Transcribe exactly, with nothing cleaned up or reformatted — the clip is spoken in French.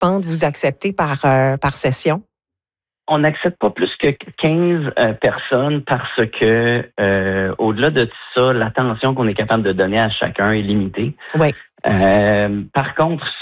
participantes vous acceptez par, euh, par session? On n'accepte pas plus que quinze euh, personnes parce que, euh, au-delà de ça, l'attention qu'on est capable de donner à chacun est limitée. Oui. Euh, par contre,